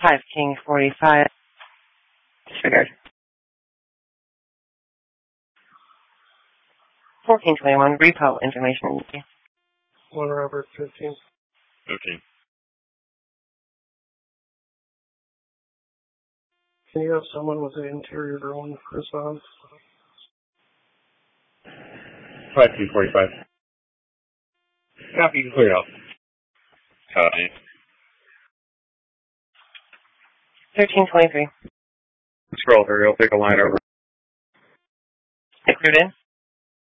5 King 45. Disregard. 1421, repo information. 1 Robert 15. 15. Can you have someone with an interior drone respond? 5 King 45. Copy, you can clear out. Copy. 1323. Scroll, hurry, I'll take a line over. It cleared in?